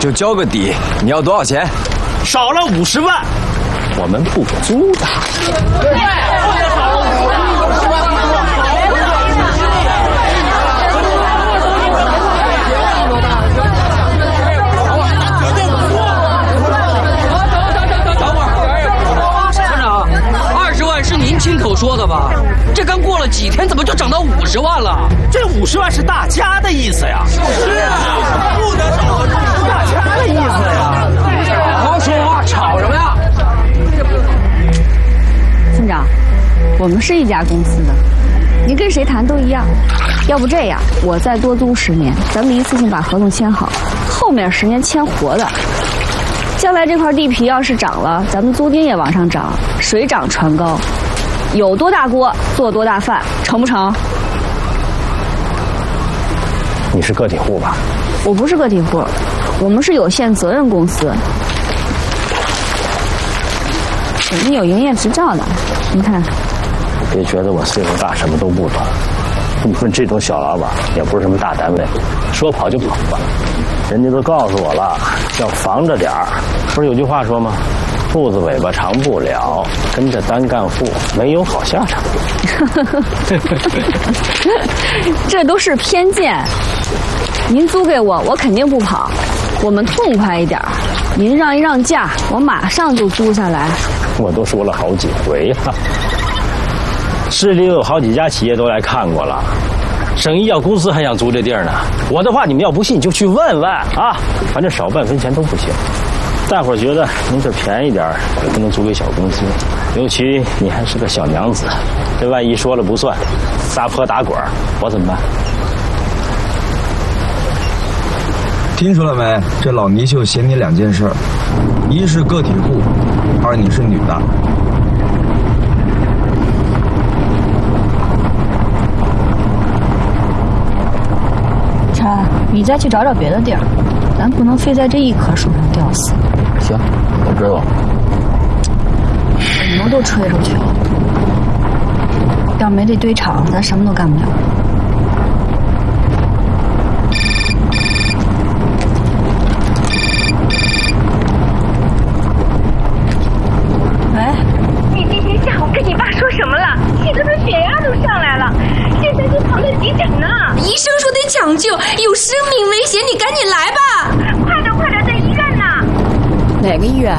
就交个底，你要多少钱？ 少了50万，我们不租的。 您亲口说的吧？这刚过了几天，怎么就涨到50万了？ 这50万是大家的意思呀！是啊，不能少，大家的意思呀！ 好好说话，吵什么呀？ 村长，我们是一家公司的，您跟谁谈都一样。要不这样，我再多租10年，咱们一次性把合同签好，后面10年签活的。将来这块地皮要是涨了，咱们租金也往上涨，水涨船高。有多大锅做多大饭，成不成？ 你是个体户吧？ 我不是个体户，我们是有限责任公司，我们有营业执照的。您看， 别觉得我岁数大什么都不懂，你们这种小老板也不是什么大单位，说跑就跑吧。人家都告诉我了，要防着点儿。不是有句话说吗？兔子尾巴长不了，跟着单干户没有好下场。 这都是偏见。您租给我，我肯定不跑。我们痛快一点，您让一让价，我马上就租下来。 我都说了好几回了，市里有好几家企业都来看过了。省医药公司还想租这地儿呢。我的话你们要不信就去问问啊，反正少半分钱都不行。大伙儿觉得您这便宜点也不能租给小公司，尤其你还是个小娘子，这万一说了不算，撒泼打滚，我怎么办？ 听出来没？这老泥鳅嫌你2件事，一是个体户，2你是女的。 茶，你再去找找别的地儿，咱不能非在这一棵树上吊死。 行，我知道。 牛都吹出去了，要没这堆场，咱什么都干不了。喂， 你今天下午跟你爸说什么了？气得他血压都上来了，现在就躺在急诊呢。 医生说得抢救，有生命危险，你赶紧来吧！ 快点，快点，在医院呢。 哪个医院？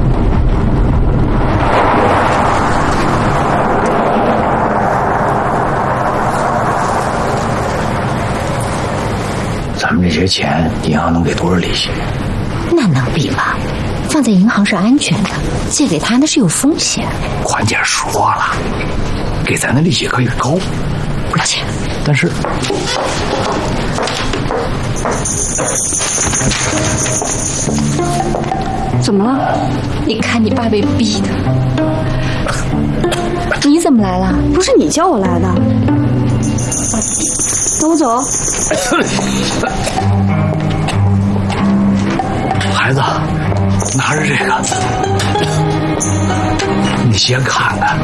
咱们这些钱，银行能给多少利息？ 那能比吗？放在银行是安全的，借给他那是有风险。 关键说了，给咱的利息可以高， 而且， 但是怎么了？ 你看你爸被逼的。你怎么来了？ 不是你叫我来的。跟我走。 孩子，拿着这个，你先看看。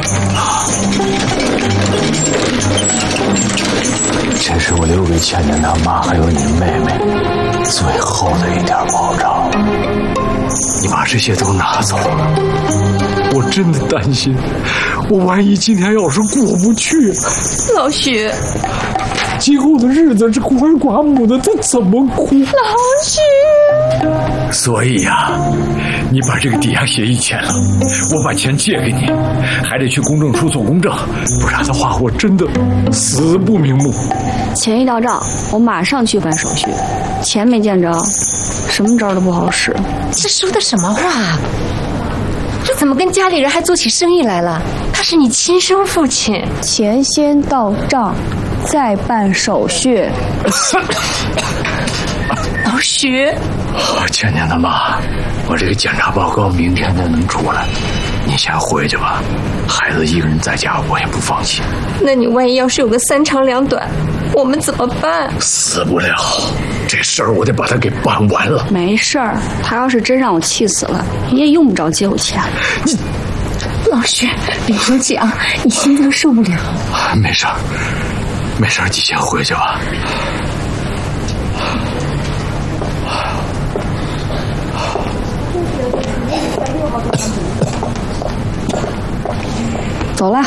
这是我留给倩倩她妈还有你妹妹最后的一点保障。你把这些都拿走了，我真的担心，我万一今天要是过不去， 老徐， 今后的日子这孤儿寡母的，他怎么过？ 老徐。 所以呀，你把这个抵押协议签了，我把钱借给你，还得去公证处做公证，不然的话我真的死不瞑目。 钱一到账，我马上去办手续。钱没见着，什么招都不好使。 这说的什么话？这怎么跟家里人还做起生意来了？他是你亲生父亲。 钱先到账，再办手续。 老徐， 倩倩的妈，我这个检查报告明天就能出来，你先回去吧。孩子一个人在家，我也不放心。 那你万一要是有个3长2短，我们怎么办？ 死不了，这事儿我得把它给办完了。 没事儿，他要是真让我气死了，你也用不着借我钱。 你， 老徐，别说讲，你心脏受不了。 没事儿，没事儿，你先回去吧。 走了。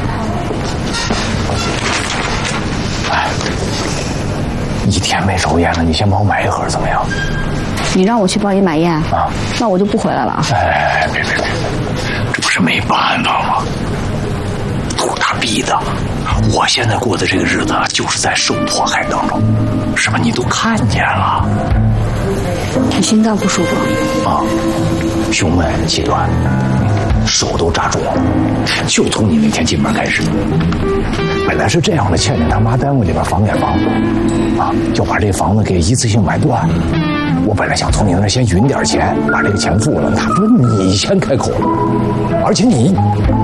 哎，一天没抽烟了，你先帮我买一盒怎么样？ 你让我去帮你买烟啊？ 那我就不回来了啊！ 哎，别，这不是没办法吗？都是他逼的。我现在过的这个日子就是在受迫害当中，是吧？你都看见了。 你心脏不舒服啊？胸闷气短，手都扎肿了，就从你那天进门开始。本来是这样的，欠着他妈单位里边房改房，啊，就把这房子给一次性买断。我本来想从你那儿先匀点钱，把这个钱付了，那不是你先开口了，而且你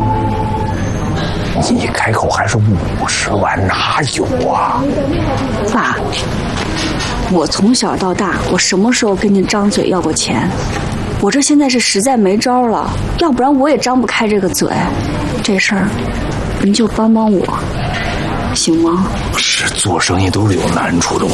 开口还是50万，哪有啊？ 爸，我从小到大，我什么时候跟您张嘴要过钱？我这现在是实在没招了，要不然我也张不开这个嘴。这事儿，您就帮帮我，行吗？ 是做生意都是有难处的。